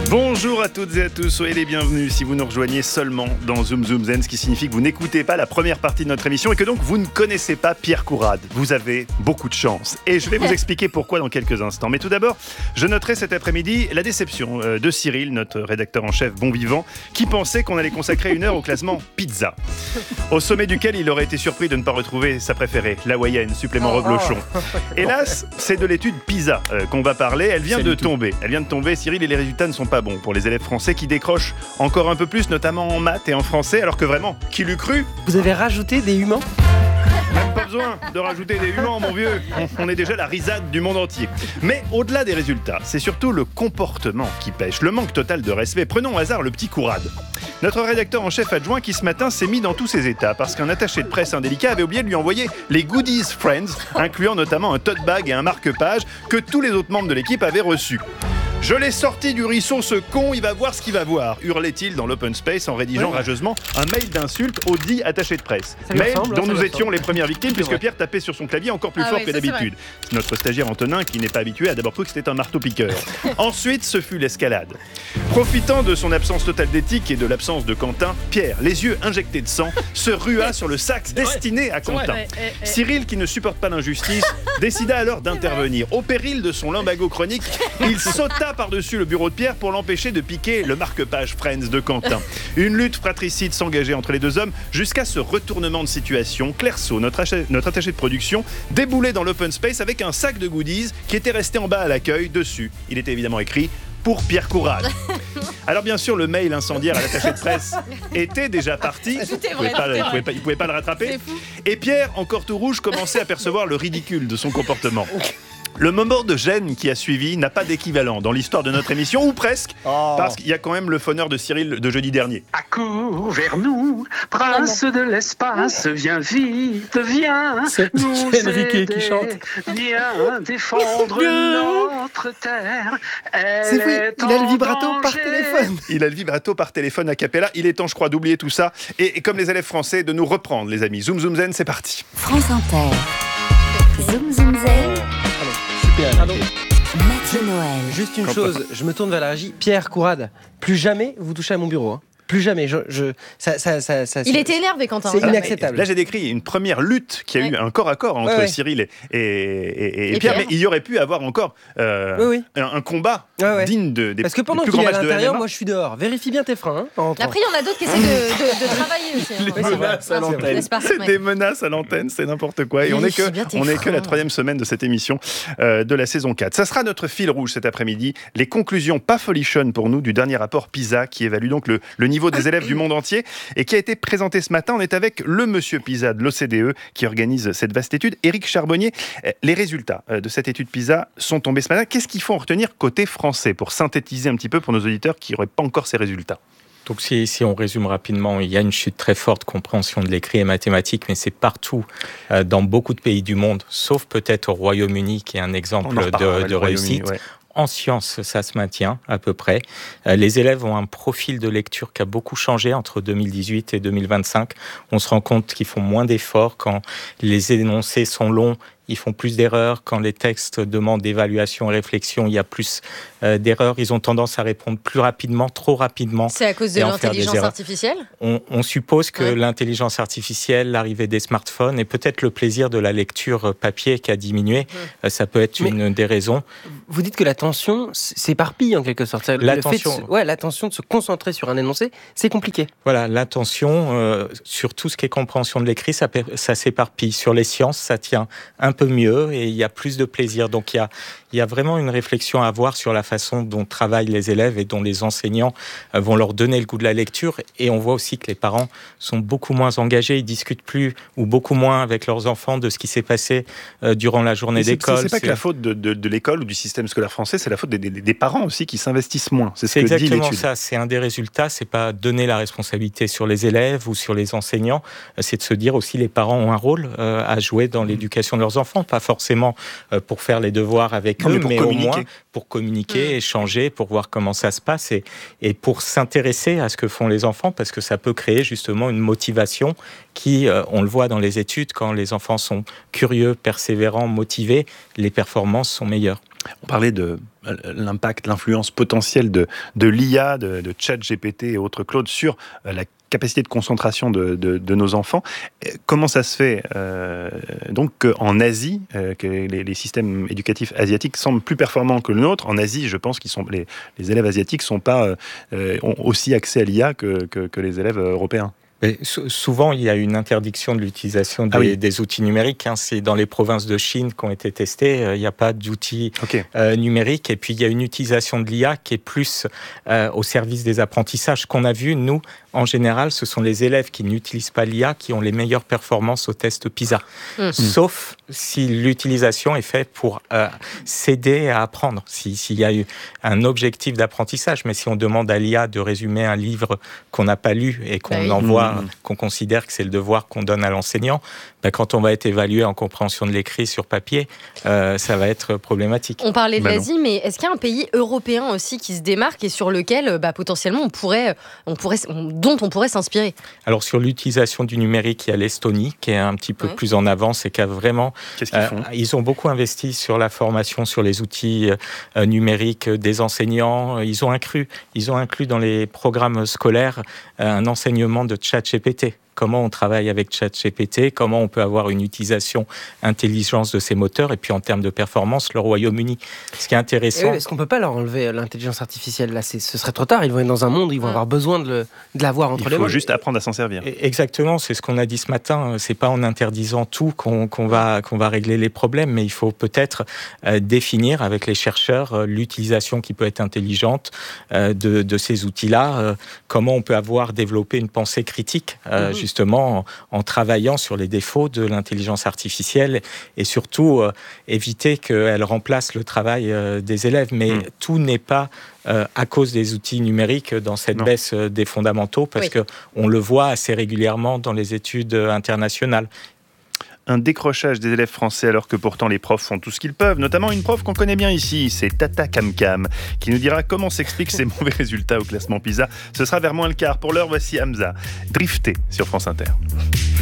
Bonjour à toutes et à tous, soyez les bienvenus si vous nous rejoignez seulement dans Zoom Zoom Zen, ce qui signifie que vous n'écoutez pas la première partie de notre émission et que donc vous ne connaissez pas Pierre Courade. Vous avez beaucoup de chance et je vais vous expliquer pourquoi dans quelques instants. Mais tout d'abord, je noterai cet après-midi la déception de Cyril, notre rédacteur en chef bon vivant, qui pensait qu'on allait consacrer une heure au classement pizza. Au sommet duquel il aurait été surpris de ne pas retrouver sa préférée, l'hawaïenne, supplément reblochon. Hélas, c'est de l'étude PISA qu'on va parler, elle vient de tomber, Cyril, et les résultats ne sont pas bons pour les élèves français qui décrochent encore un peu plus, notamment en maths et en français, alors que vraiment, qui l'eût cru ? Vous avez rajouté des humains ? Même pas besoin de rajouter des humains, mon vieux. On est déjà la risade du monde entier. Mais au-delà des résultats, c'est surtout le comportement qui pêche, le manque total de respect. Prenons au hasard le petit Courade. Notre rédacteur en chef adjoint qui ce matin s'est mis dans tous ses états parce qu'un attaché de presse indélicat avait oublié de lui envoyer les goodies Friends, incluant notamment un tote bag et un marque-page que tous les autres membres de l'équipe avaient reçus. « Je l'ai sorti du ruisseau, ce con, il va voir ce qu'il va voir », hurlait-il dans l'open space en rédigeant rageusement un mail d'insulte au dit attaché de presse. Mail dont nous étions les premières victimes puisque Pierre tapait sur son clavier encore plus fort que d'habitude. Notre stagiaire Antonin, qui n'est pas habitué, a d'abord cru que c'était un marteau-piqueur. Ensuite, ce fut l'escalade. Profitant de son absence totale d'éthique et de l'absence de Quentin, Pierre, les yeux injectés de sang, se rua sur le sac destiné à Quentin. Cyril, qui ne supporte pas l'injustice, décida alors d'intervenir. Au péril de son lumbago chronique, il sauta par-dessus le bureau de Pierre pour l'empêcher de piquer le marque-page Friends de Quentin. Une lutte fratricide s'engageait entre les deux hommes jusqu'à ce retournement de situation. Claire Saut, notre attaché de production, déboulait dans l'open space avec un sac de goodies qui était resté en bas à l'accueil. Dessus, il était évidemment écrit « Pour Pierre Courade ». Alors bien sûr, le mail incendiaire à l'attaché de presse était déjà parti. Il pouvait pas le rattraper. Et Pierre, encore tout rouge, commençait à percevoir le ridicule de son comportement. Le moment de gêne qui a suivi n'a pas d'équivalent dans l'histoire de notre émission, ou presque, parce qu'il y a quand même le phoneur de Cyril de jeudi dernier. Accours vers nous, prince de l'espace, viens vite, viens nous aider, qui chante. viens défendre notre terre. C'est vrai, il a le vibrato par téléphone. Il a le vibrato par téléphone a cappella. Il est temps, je crois, d'oublier tout ça. Et comme les élèves français, de nous reprendre, les amis. Zoom Zoom Zen, c'est parti. France Inter. Zoom Zoom Zen. Pardon. Mathieu Noël. Juste une chose, je me tourne vers la régie. Pierre Courade, plus jamais vous touchez à mon bureau. Hein. Plus jamais. Il était énervé, Quentin. C'est inacceptable. Là, j'ai décrit une première lutte qui a eu un corps à corps entre Cyril et Pierre, mais il y aurait pu avoir encore un combat digne des Parce que pendant plus qu'il grands est à matchs de l'intérieur, MMA. moi je suis dehors. Vérifie bien tes freins. Après, il y en a d'autres qui essaient de travailler aussi. Les menaces à l'antenne. C'est des menaces à l'antenne, c'est n'importe quoi. Et on n'est que la 3e semaine de cette émission de la saison 4. Ça sera notre fil rouge cet après-midi. Les conclusions pas folichonnes pour nous du dernier rapport PISA qui évalue donc le niveau des élèves du monde entier et qui a été présenté ce matin. On est avec le monsieur PISA de l'OCDE qui organise cette vaste étude, Éric Charbonnier. Les résultats de cette étude PISA sont tombés ce matin. Qu'est-ce qu'il faut en retenir côté français pour synthétiser un petit peu pour nos auditeurs qui n'auraient pas encore ces résultats? Donc si on résume rapidement, il y a une chute très forte de compréhension de l'écrit et mathématiques, mais c'est partout dans beaucoup de pays du monde, sauf peut-être au Royaume-Uni qui est un exemple de réussite. En sciences, ça se maintient à peu près. Les élèves ont un profil de lecture qui a beaucoup changé entre 2018 et 2025. On se rend compte qu'ils font moins d'efforts quand les énoncés sont longs. Ils font plus d'erreurs. Quand les textes demandent d'évaluation et réflexion, il y a plus d'erreurs. Ils ont tendance à répondre plus rapidement, trop rapidement. C'est à cause de l'intelligence artificielle ? On suppose que l'intelligence artificielle, l'arrivée des smartphones et peut-être le plaisir de la lecture papier qui a diminué, ça peut être une des raisons. Vous dites que l'attention s'éparpille en quelque sorte. L'attention de se concentrer sur un énoncé, c'est compliqué. Voilà, l'attention sur tout ce qui est compréhension de l'écrit, ça s'éparpille. Sur les sciences, ça tient un peu mieux et il y a plus de plaisir. Donc il y a vraiment une réflexion à avoir sur la façon dont travaillent les élèves et dont les enseignants vont leur donner le goût de la lecture. Et on voit aussi que les parents sont beaucoup moins engagés, ils discutent plus ou beaucoup moins avec leurs enfants de ce qui s'est passé durant la journée d'école. C'est pas que la faute de l'école ou du système scolaire français, c'est la faute des parents aussi qui s'investissent moins. C'est exactement ça, c'est un des résultats, c'est pas donner la responsabilité sur les élèves ou sur les enseignants, c'est de se dire aussi les parents ont un rôle à jouer dans l'éducation de leurs enfants. enfants, pas forcément pour faire les devoirs avec eux, mais au moins pour communiquer, échanger, pour voir comment ça se passe et pour s'intéresser à ce que font les enfants, parce que ça peut créer justement une motivation qui, on le voit dans les études, quand les enfants sont curieux, persévérants, motivés, les performances sont meilleures. On parlait de l'impact, l'influence potentielle de l'IA, de ChatGPT et autres Claude sur la capacité de concentration de nos enfants. Comment ça se fait donc qu'en Asie, que les systèmes éducatifs asiatiques semblent plus performants que le nôtre? En Asie, je pense que les élèves asiatiques ont aussi accès à l'IA que les élèves européens. Mais souvent, il y a une interdiction de l'utilisation des outils numériques. C'est dans les provinces de Chine qui ont été testés. Il n'y a pas d'outils numériques. Et puis, il y a une utilisation de l'IA qui est plus au service des apprentissages. Ce qu'on a vu, nous, en général, ce sont les élèves qui n'utilisent pas l'IA qui ont les meilleures performances au test PISA. Sauf si l'utilisation est faite pour s'aider à apprendre. S'il y a eu un objectif d'apprentissage. Mais si on demande à l'IA de résumer un livre qu'on n'a pas lu et qu'on envoie, qu'on considère que c'est le devoir qu'on donne à l'enseignant, quand on va être évalué en compréhension de l'écrit sur papier, ça va être problématique. On parlait de l'Asie, mais est-ce qu'il y a un pays européen aussi qui se démarque et sur lequel potentiellement dont on pourrait s'inspirer? Alors sur l'utilisation du numérique, il y a l'Estonie qui est un petit peu plus en avance et qui a vraiment... Qu'est-ce qu'ils font ? Ils ont beaucoup investi sur la formation, sur les outils numériques des enseignants. Ils ont inclus dans les programmes scolaires un enseignement de ChatGPT. Comment on travaille avec ChatGPT, comment on peut avoir une utilisation intelligence de ces moteurs, et puis en termes de performance, le Royaume-Uni. Ce qui est intéressant... Est-ce qu'on ne peut pas leur enlever l'intelligence artificielle? Là, ce serait trop tard, ils vont être dans un monde où ils vont avoir besoin de l'avoir entre les mains. Il faut juste apprendre à s'en servir. Exactement, c'est ce qu'on a dit ce matin. C'est pas en interdisant tout qu'on va régler les problèmes, mais il faut peut-être définir avec les chercheurs l'utilisation qui peut être intelligente de ces outils-là, comment on peut développer une pensée critique, justement en travaillant sur les défauts de l'intelligence artificielle et surtout éviter qu'elle remplace le travail des élèves. Mais tout n'est pas à cause des outils numériques dans cette baisse des fondamentaux, parce qu'on le voit assez régulièrement dans les études internationales. Un décrochage des élèves français alors que pourtant les profs font tout ce qu'ils peuvent, notamment une prof qu'on connaît bien ici, c'est Tata Camcam, qui nous dira comment s'expliquent ces mauvais résultats au classement PISA. Ce sera vers moins le quart. Pour l'heure, voici Hamza, Drifté sur France Inter.